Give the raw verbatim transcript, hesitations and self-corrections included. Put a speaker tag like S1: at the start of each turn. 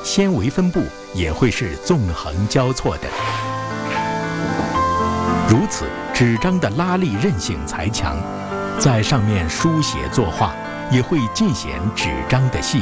S1: 纤维分布也会是纵横交错的。如此，纸张的拉力韧性才强，在上面书写作画也会尽显纸张的细